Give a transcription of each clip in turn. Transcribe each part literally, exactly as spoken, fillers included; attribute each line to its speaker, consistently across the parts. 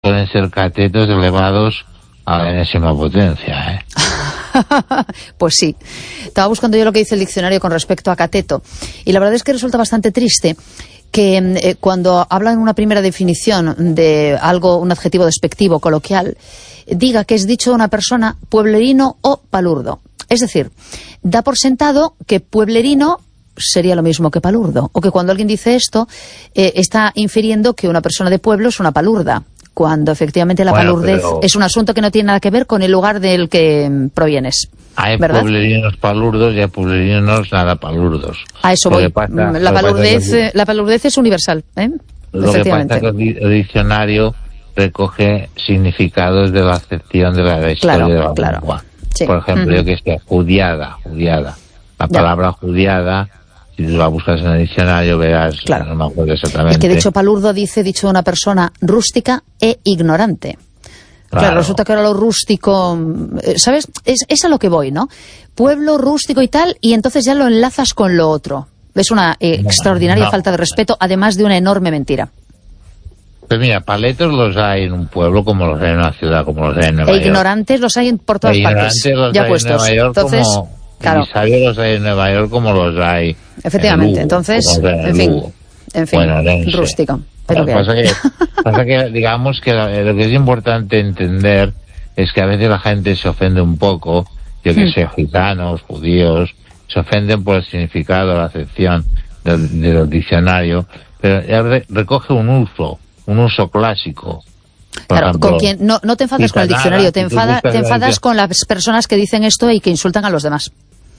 Speaker 1: pueden ser catetos elevados a la enésima potencia, ¿eh?
Speaker 2: Pues sí. Estaba buscando yo lo que dice el diccionario con respecto a cateto. Y la verdad es que resulta bastante triste que eh, cuando hablan una primera definición de algo, un adjetivo despectivo, coloquial, diga que es dicho de una persona pueblerino o palurdo. Es decir, da por sentado que pueblerino sería lo mismo que palurdo. O que cuando alguien dice esto, eh, está infiriendo que una persona de pueblo es una palurda, cuando efectivamente la bueno, palurdez pero... es un asunto que no tiene nada que ver con el lugar del que provienes.
Speaker 1: Hay
Speaker 2: ¿verdad?
Speaker 1: pueblerinos palurdos y hay pueblerinos nada palurdos.
Speaker 2: A eso voy. Pasa, la, palurdez, que... la palurdez es universal, ¿eh?
Speaker 1: Lo que pasa es que el diccionario recoge significados de la acepción de la historia
Speaker 2: claro,
Speaker 1: de la
Speaker 2: claro.
Speaker 1: lengua.
Speaker 2: Sí.
Speaker 1: Por ejemplo, uh-huh. yo que sé, judiada, judiada. La palabra ya. judiada, si tú la buscas en el diccionario, verás,
Speaker 2: claro.
Speaker 1: no me acuerdo exactamente.
Speaker 2: Es que de hecho palurdo dice, dicho de una persona rústica e ignorante. Claro, claro resulta que ahora lo rústico, ¿sabes? Es, es a lo que voy, ¿no? Pueblo rústico y tal, y entonces ya lo enlazas con lo otro. Es una eh, no, extraordinaria no. falta de respeto, además de una enorme mentira.
Speaker 1: Pues mira, paletos los hay en un pueblo como los hay en una ciudad, como los hay en Nueva
Speaker 2: e
Speaker 1: York.
Speaker 2: ignorantes los hay por todas
Speaker 1: e
Speaker 2: partes,
Speaker 1: los
Speaker 2: ya
Speaker 1: hay
Speaker 2: puestos.
Speaker 1: En Nueva York
Speaker 2: entonces,
Speaker 1: como,
Speaker 2: claro.
Speaker 1: Y sabios los hay en Nueva York como los hay
Speaker 2: efectivamente,
Speaker 1: en Lugo,
Speaker 2: entonces,
Speaker 1: en,
Speaker 2: en fin, en fin,
Speaker 1: bueno,
Speaker 2: rústico. Pero
Speaker 1: que pasa, que, pasa que, digamos que lo que es importante entender es que a veces la gente se ofende un poco, yo que hmm. sé, gitanos, judíos, se ofenden por el significado, la acepción del, del diccionario, pero ya re, recoge un uso, un uso clásico. Por
Speaker 2: claro,
Speaker 1: ejemplo,
Speaker 2: con quien no, no te enfadas con el diccionario, te, enfada, te enfadas con las personas que dicen esto y que insultan a los demás.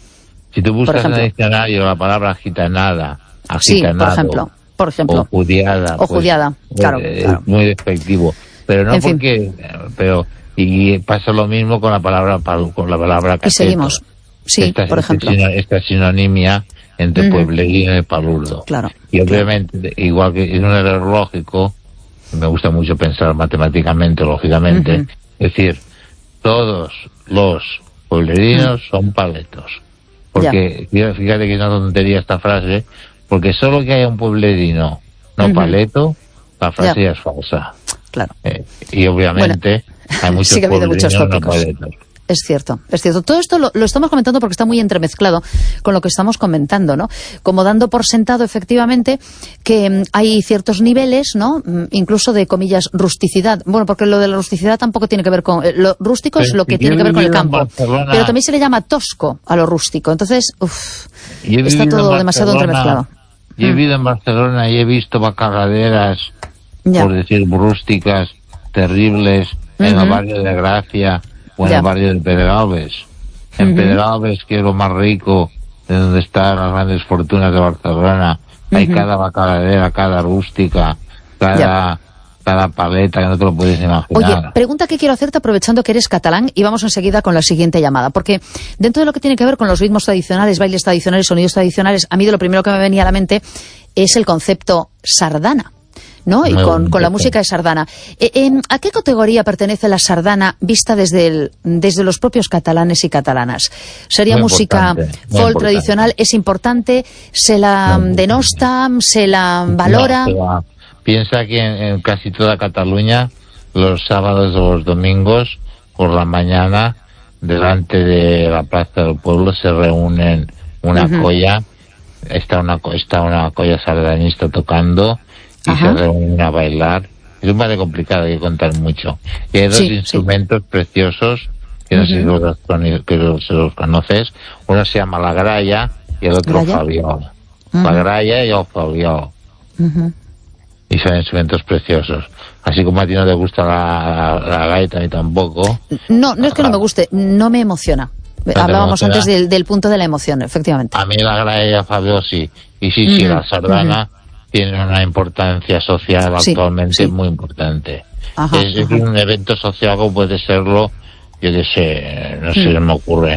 Speaker 1: Si tú buscas en el diccionario la palabra gitanada,
Speaker 2: agitanado, sí, por ejemplo, por ejemplo,
Speaker 1: o judiada,
Speaker 2: o judiada,
Speaker 1: pues,
Speaker 2: claro,
Speaker 1: es
Speaker 2: claro,
Speaker 1: muy despectivo, pero no
Speaker 2: en
Speaker 1: porque, fin. pero y pasa lo mismo con la palabra con la palabra cateto.
Speaker 2: Y seguimos, sí,
Speaker 1: esta,
Speaker 2: por ejemplo,
Speaker 1: esta sinonimia entre uh-huh. pueblerino y palurdo.
Speaker 2: Claro.
Speaker 1: Y obviamente, claro. igual que es un error lógico, me gusta mucho pensar matemáticamente, lógicamente, uh-huh. es decir, todos los pueblerinos uh-huh. son paletos. Porque, ya. fíjate que es una tontería esta frase, porque solo que haya un pueblerino no uh-huh. paleto, la frase ya. ya es falsa.
Speaker 2: Claro.
Speaker 1: Eh, y obviamente bueno, hay muchos
Speaker 2: sí
Speaker 1: pueblerinos no paletos.
Speaker 2: Es cierto, es cierto. Todo esto lo, lo estamos comentando porque está muy entremezclado con lo que estamos comentando, ¿no? Como dando por sentado, efectivamente, que um, hay ciertos niveles, ¿no? Um, incluso de, comillas, rusticidad. Bueno, porque lo de la rusticidad tampoco tiene que ver con... Eh, lo rústico es lo que tiene que ver con el campo. Pero también se le llama tosco a lo rústico. Entonces, uff, está todo demasiado entremezclado.
Speaker 1: Yo he vivido mm. en Barcelona y he visto bacaladeras, ya. por decir rústicas, terribles, uh-huh. en el barrio de Gracia... o en ya. el barrio de Pedralbes. En uh-huh. Pedralbes, que es lo más rico, de donde están las grandes fortunas de Barcelona, uh-huh. hay cada bacaladera, cada rústica, cada, cada paleta, que no te lo puedes imaginar.
Speaker 2: Oye, pregunta que quiero hacerte aprovechando que eres catalán, y vamos enseguida con la siguiente llamada, porque dentro de lo que tiene que ver con los ritmos tradicionales, bailes tradicionales, sonidos tradicionales, a mí de lo primero que me venía a la mente es el concepto sardana, ¿no? Y con, con la música de sardana. Eh, eh, ¿A qué categoría pertenece la sardana vista desde el, desde los propios catalanes y catalanas? ¿Sería muy música folk tradicional? ¿Es importante? ¿Se la muy denosta? ¿Se la valora?
Speaker 1: No, piensa que en, en casi toda Cataluña, los sábados o los domingos, por la mañana, delante de la Plaza del Pueblo, se reúnen una uh-huh. colla, está una, está una colla sardanista tocando, y Ajá. se reúnen a bailar. Es un baile complicado, hay que contar mucho. Y hay dos sí, instrumentos sí. preciosos, que no uh-huh. sé si los, que los, si los conoces. Uno se llama la gralla y el otro ¿Gralla? Flabiol. Uh-huh. La gralla y el flabiol. Uh-huh. Y son instrumentos preciosos. Así como a ti no te gusta la, la, la gaita, ni tampoco.
Speaker 2: No, no es que no me guste, no me emociona. No Hablábamos emociona. antes del, del punto de la emoción, efectivamente.
Speaker 1: A mí la gralla y el flabiol sí. Y sí, uh-huh. sí, la sardana... Uh-huh. tiene una importancia social sí, actualmente sí. muy importante. Ajá, es ajá. un evento social como puede serlo, yo qué sé, no sé, mm. me ocurre,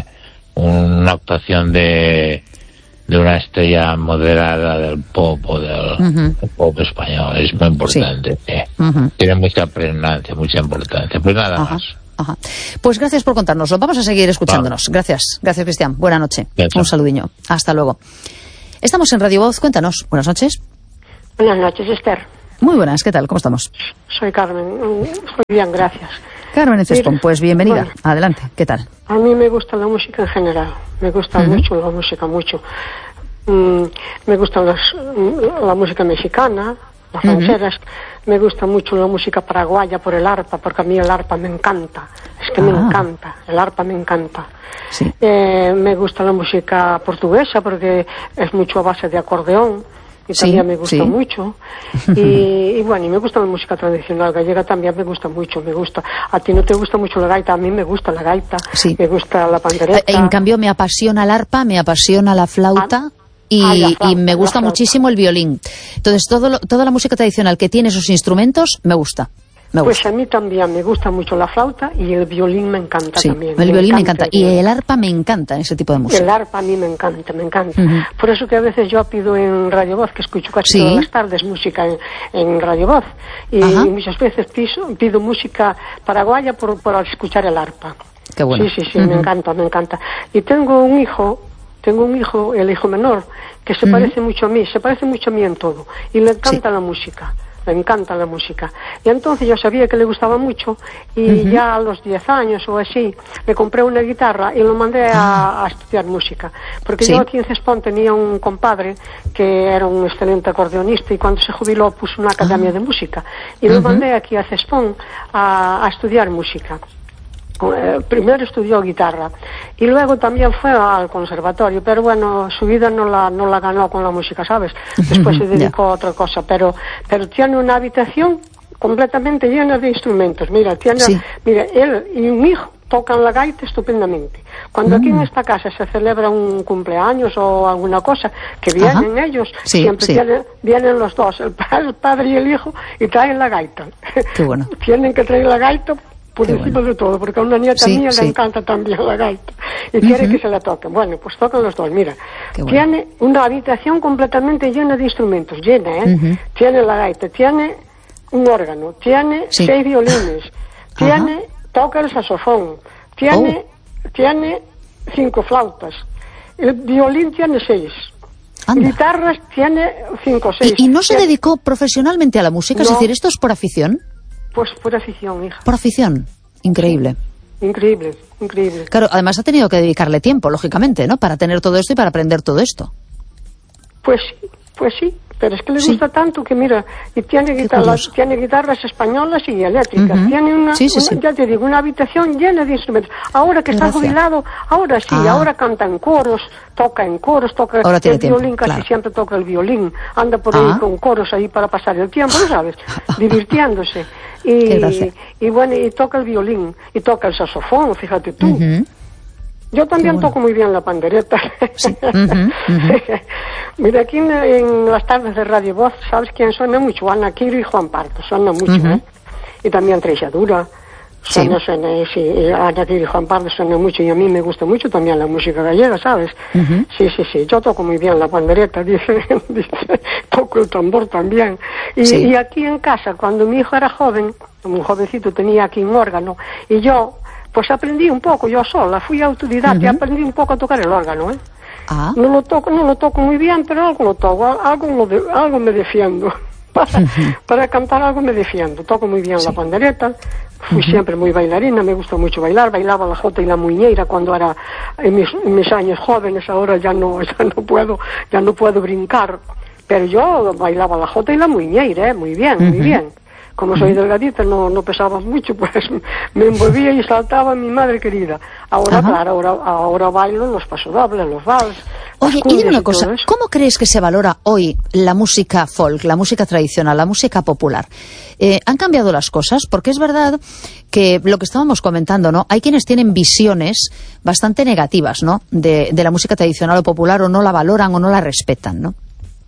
Speaker 1: una actuación de de una estrella moderada del pop o del, uh-huh. del pop español, es muy importante. Sí. ¿eh? Uh-huh. Tiene mucha pregnancia, mucha importancia. Pues nada
Speaker 2: ajá.
Speaker 1: más.
Speaker 2: Ajá. Pues gracias por contárnoslo. Vamos a seguir escuchándonos. Vale. Gracias. Gracias, Cristian. Buena noche. Gracias. Un saludiño. Hasta luego. Estamos en Radio Voz. Cuéntanos. Buenas noches.
Speaker 3: Buenas noches, Esther.
Speaker 2: Muy buenas, ¿qué tal? ¿Cómo estamos?
Speaker 3: Soy Carmen. Muy bien, gracias.
Speaker 2: Carmen en Cespón, pues bienvenida.
Speaker 3: Bueno,
Speaker 2: adelante, ¿qué tal?
Speaker 3: A mí me gusta la música en general. Me gusta uh-huh. mucho la música, mucho. Mm, me gusta las, la música mexicana, las rancheras. Uh-huh. Me gusta mucho la música paraguaya por el arpa, porque a mí el arpa me encanta. Es que ah. me encanta, el arpa me encanta.
Speaker 2: Sí.
Speaker 3: Eh, me gusta la música portuguesa porque es mucho a base de acordeón. Y
Speaker 2: sí,
Speaker 3: también me gusta
Speaker 2: sí.
Speaker 3: mucho. Y, y bueno, y me gusta la música tradicional gallega, también me gusta mucho, me gusta. A ti no te gusta mucho la gaita, a mí me gusta la gaita,
Speaker 2: sí.
Speaker 3: me gusta la pandereta.
Speaker 2: En cambio, me apasiona el arpa, me apasiona la flauta. Ah. Y,
Speaker 3: ah, la flauta,
Speaker 2: y me gusta muchísimo el violín. Entonces, todo lo, toda la música tradicional que tiene esos instrumentos, me gusta. Me
Speaker 3: pues
Speaker 2: gusta.
Speaker 3: A mí también me gusta mucho la flauta y el violín me encanta
Speaker 2: sí,
Speaker 3: también.
Speaker 2: El
Speaker 3: me
Speaker 2: violín
Speaker 3: encanta
Speaker 2: me encanta. Y el arpa me encanta, ese tipo de música.
Speaker 3: El arpa a mí me encanta, me encanta.
Speaker 2: Uh-huh.
Speaker 3: Por eso que a veces yo pido en Radio Voz, que escucho casi
Speaker 2: ¿Sí?
Speaker 3: todas las tardes música en, en Radio Voz. Y, y muchas veces piso, pido música paraguaya por, por escuchar el arpa.
Speaker 2: Qué bueno.
Speaker 3: Sí, sí, sí,
Speaker 2: uh-huh.
Speaker 3: me encanta, me encanta. Y tengo un hijo, tengo un hijo, el hijo menor, que se uh-huh. parece mucho a mí, se parece mucho a mí en todo. Y le encanta sí. la música. Le encanta la música. Y entonces yo sabía que le gustaba mucho y uh-huh. ya a los diez años o así le compré una guitarra y lo mandé a, a estudiar música. Porque sí. yo aquí en Cespón tenía un compadre que era un excelente acordeonista y cuando se jubiló puso una academia uh-huh. de música. Y uh-huh. lo mandé aquí a Cespón a, a estudiar música. Eh, primero estudió guitarra y luego también fue al conservatorio, pero bueno, su vida no la no la ganó con la música, ¿sabes? Después se dedicó yeah. a otra cosa, pero pero tiene una habitación completamente llena de instrumentos. Mira, tiene, sí. mira, él y un hijo tocan la gaita estupendamente. Cuando mm. aquí en esta casa se celebra un cumpleaños o alguna cosa, que vienen Ajá. ellos, sí, siempre sí. Tienen, vienen los dos, el, el padre y el hijo, y traen la gaita.
Speaker 2: Qué bueno.
Speaker 3: Tienen que traer la gaita por Qué encima bueno. de todo, porque a una nieta sí, mía sí. le encanta también la gaita y uh-huh. quiere que se la toquen. Bueno, pues tocan los dos, mira. Bueno. Tiene una habitación completamente llena de instrumentos, llena, ¿eh? Uh-huh. Tiene la gaita, tiene un órgano, tiene sí. seis violines, tiene, uh-huh. toca el saxofón, tiene, oh. tiene cinco flautas, el violín tiene seis. Anda. Guitarras tiene cinco o seis.
Speaker 2: ¿Y, ¿Y no se dedicó profesionalmente a la música? No. Es decir, ¿esto es por afición?
Speaker 3: Pues por afición, hija.
Speaker 2: Por afición, increíble.
Speaker 3: Sí. Increíble, increíble.
Speaker 2: Claro, además ha tenido que dedicarle tiempo, lógicamente, ¿no? Para tener todo esto y para aprender todo esto.
Speaker 3: Pues sí, pues sí. Pero es que le
Speaker 2: sí.
Speaker 3: gusta tanto que, mira, y tiene, guitarras, tiene guitarras españolas y eléctricas. Uh-huh. Tiene una,
Speaker 2: sí, sí,
Speaker 3: una
Speaker 2: sí.
Speaker 3: ya te digo, una habitación llena de instrumentos. Ahora que está jubilado, ahora sí, ah. ahora canta en coros, toca en coros, toca
Speaker 2: ahora
Speaker 3: el
Speaker 2: tiempo,
Speaker 3: violín, casi
Speaker 2: claro.
Speaker 3: siempre toca el violín. Anda por
Speaker 2: ah.
Speaker 3: ahí con coros ahí para pasar el tiempo, ¿no sabes? Divirtiéndose. Y, y bueno, y toca el violín, y toca el saxofón, fíjate tú. Uh-huh. Yo también bueno. toco muy bien la pandereta.
Speaker 2: Sí. Uh-huh, uh-huh.
Speaker 3: Mira, aquí en, en las tardes de Radio Voz, ¿sabes quién suena mucho? Ana Quiro y Juan Pardo, suena mucho, uh-huh. ¿eh? Y también Treixadura, suena, sí. suena, sí, Ana Quiro y Juan Pardo suena mucho, y a mí me gusta mucho también la música gallega, ¿sabes? Uh-huh. Sí, sí, sí, yo toco muy bien la pandereta, dice, dice toco el tambor también. Y, sí. y aquí en casa, cuando mi hijo era joven, un jovencito tenía aquí un órgano, y yo... Pues aprendí un poco, yo sola, fui autodidacta uh-huh. y aprendí un poco a tocar el órgano, ¿eh?
Speaker 2: Ah.
Speaker 3: No lo toco, no lo toco muy bien, pero algo lo toco, algo, lo de, algo me defiendo. Para, uh-huh. para cantar algo me defiendo. Toco muy bien sí. la pandereta, fui uh-huh. siempre muy bailarina, me gusta mucho bailar, bailaba la jota y la muñeira cuando era en mis, en mis años jóvenes, ahora ya no, ya no puedo, ya no puedo brincar. Pero yo bailaba la jota y la muñeira, ¿eh? Muy bien, uh-huh. muy bien. Como soy delgadita, no, no pesaba mucho, pues me envolvía y saltaba mi madre querida. Ahora, Ajá. claro, ahora, ahora bailo los pasodobles, los vals.
Speaker 2: Oye, y dime una cosa, ¿cómo crees que se valora hoy la música folk, la música tradicional, la música popular? Eh, ¿Han cambiado las cosas? Porque es verdad que lo que estábamos comentando, ¿no? Hay quienes tienen visiones bastante negativas, ¿no? De, de la música tradicional o popular, o no la valoran o no la respetan, ¿no?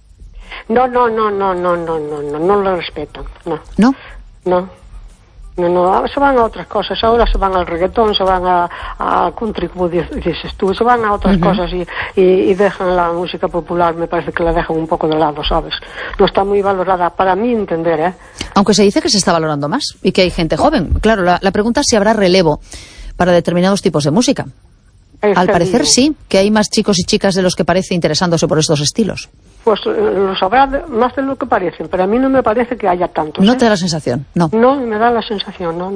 Speaker 3: No, no, no, no, no, no, no, no, no lo respetan, no.
Speaker 2: ¿No?
Speaker 3: No, no, no, se van a otras cosas, ahora se van al reggaetón, se van a, a country, como dices tú, se van a otras uh-huh. cosas y, y, y dejan la música popular, me parece que la dejan un poco de lado, ¿sabes? No está muy valorada, para mí entender, ¿eh?
Speaker 2: Aunque se dice que se está valorando más y que hay gente joven. Claro, la, la pregunta es si habrá relevo para determinados tipos de música. Al parecer sí, que hay más chicos y chicas de los que parece interesándose por estos estilos.
Speaker 3: Pues eh, los habrá de- más de lo que parecen, pero a mí no me parece que haya tantos.
Speaker 2: No
Speaker 3: ¿eh?
Speaker 2: te da la sensación, no.
Speaker 3: No me da la sensación, no.